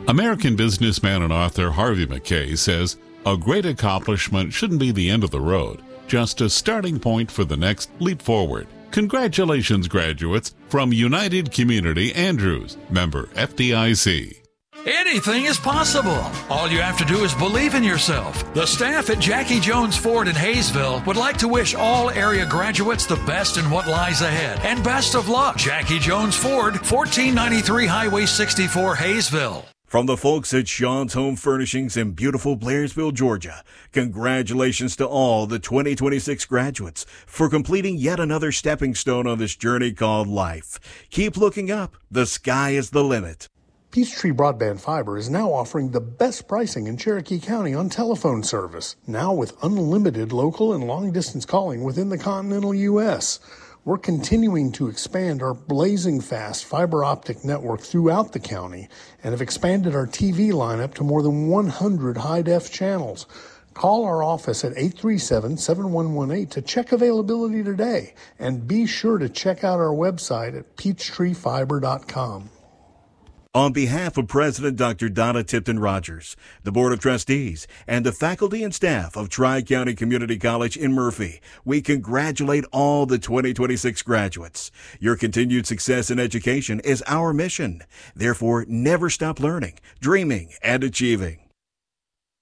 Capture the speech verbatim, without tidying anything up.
American businessman and author Harvey Mackay says a great accomplishment shouldn't be the end of the road, just a starting point for the next leap forward. Congratulations, graduates, from United Community Andrews, member F D I C. Anything is possible. All you have to do is believe in yourself. The staff at Jackie Jones Ford in Hayesville would like to wish all area graduates the best in what lies ahead. And best of luck. Jackie Jones Ford, fourteen ninety-three Highway sixty-four, Hayesville. From the folks at Sean's Home Furnishings in beautiful Blairsville, Georgia, congratulations to all the twenty twenty-six graduates for completing yet another stepping stone on this journey called life. Keep looking up. The sky is the limit. Peachtree Broadband Fiber is now offering the best pricing in Cherokee County on telephone service, now with unlimited local and long-distance calling within the continental U S We're continuing to expand our blazing fast fiber optic network throughout the county and have expanded our T V lineup to more than one hundred high-def channels. Call our office at eight three seven, seven one one eight to check availability today, and be sure to check out our website at peachtree fiber dot com. On behalf of President Doctor Donna Tipton Rogers, the Board of Trustees, and the faculty and staff of Tri-County Community College in Murphy, we congratulate all the twenty twenty-six graduates. Your continued success in education is our mission. Therefore, never stop learning, dreaming, and achieving.